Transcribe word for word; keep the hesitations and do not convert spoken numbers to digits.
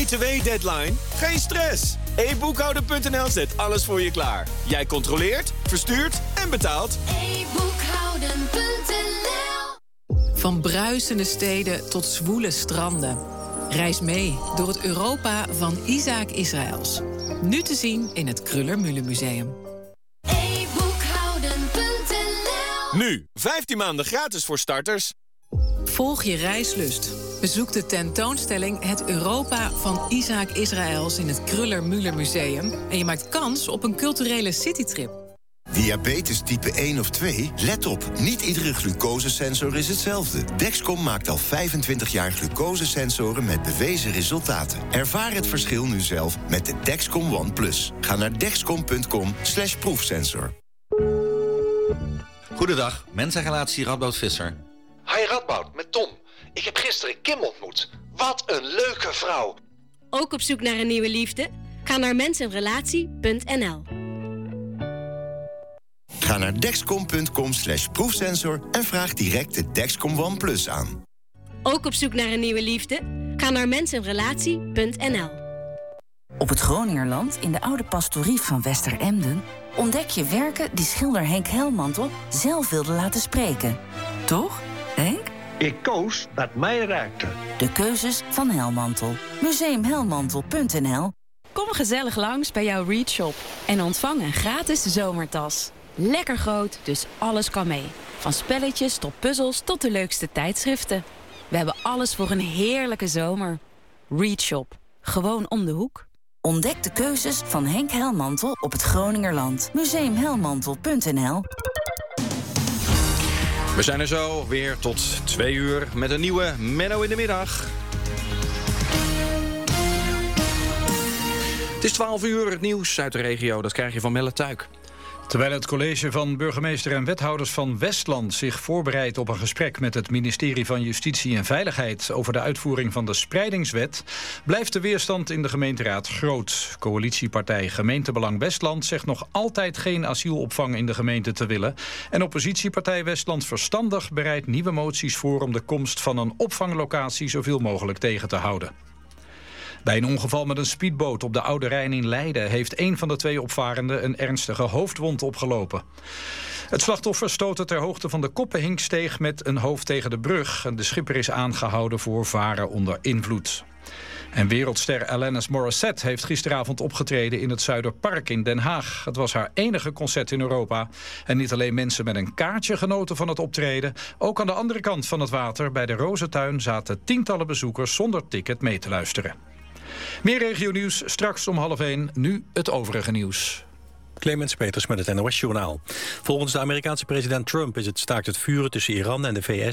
B T W-deadline? Geen stress. e boekhouder punt n l zet alles voor je klaar. Jij controleert, verstuurt en betaalt. e boekhouden punt n l. Van bruisende steden tot zwoele stranden. Reis mee door het Europa van Isaac Israëls. Nu te zien in het Kruller-Müller-museum. e boekhouden punt n l. Nu, vijftien maanden gratis voor starters. Volg je reislust. Bezoek de tentoonstelling Het Europa van Isaac Israëls in het Kruller-Müller-museum. En je maakt kans op een culturele citytrip. Diabetes type één of twee? Let op, niet iedere glucosesensor is hetzelfde. Dexcom maakt al vijfentwintig jaar glucosesensoren met bewezen resultaten. Ervaar het verschil nu zelf met de Dexcom One Plus. Ga naar dexcom punt com slash proefsensor. Goedendag, mensenrelatie Radboud Visser. Hi Radboud, met Tom. Ik heb gisteren Kim ontmoet. Wat een leuke vrouw. Ook op zoek naar een nieuwe liefde? Ga naar mensenrelatie punt n l. Ga naar dexcom punt com slash proefsensor en vraag direct de Dexcom One Plus aan. Ook op zoek naar een nieuwe liefde? Ga naar mensenrelatie punt n l. Op het Groningerland, in de oude pastorie van Westeremden, ontdek je werken die schilder Henk Helmantel zelf wilde laten spreken. Toch, Henk? Ik koos wat mij raakte. De keuzes van Helmantel. museum helmantel punt n l. Kom gezellig langs bij jouw Read Shop en ontvang een gratis zomertas. Lekker groot, dus alles kan mee. Van spelletjes tot puzzels tot de leukste tijdschriften. We hebben alles voor een heerlijke zomer. Read Shop. Gewoon om de hoek. Ontdek de keuzes van Henk Helmantel op het Groningerland. museum helmantel punt n l. We zijn er zo weer tot twee uur met een nieuwe Menno in de Middag. Het is twaalf uur, het nieuws uit de regio. Dat krijg je van Melle Tuik. Terwijl het college van burgemeester en wethouders van Westland zich voorbereidt op een gesprek met het ministerie van Justitie en Veiligheid over de uitvoering van de spreidingswet, blijft de weerstand in de gemeenteraad groot. Coalitiepartij Gemeentebelang Westland zegt nog altijd geen asielopvang in de gemeente te willen. En oppositiepartij Westland Verstandig bereidt nieuwe moties voor om de komst van een opvanglocatie zoveel mogelijk tegen te houden. Bij een ongeval met een speedboot op de Oude Rijn in Leiden heeft een van de twee opvarenden een ernstige hoofdwond opgelopen. Het slachtoffer stootte ter hoogte van de Koppenhinksteeg met een hoofd tegen de brug. De schipper is aangehouden voor varen onder invloed. En wereldster Alanis Morissette heeft gisteravond opgetreden in het Zuiderpark in Den Haag. Het was haar enige concert in Europa. En niet alleen mensen met een kaartje genoten van het optreden. Ook aan de andere kant van het water, bij de Rozentuin, zaten tientallen bezoekers zonder ticket mee te luisteren. Meer regionieuws straks om half één. Nu het overige nieuws. Clemens Peters met het N O S-journaal. Volgens de Amerikaanse president Trump is het staakt het vuren tussen Iran en de V S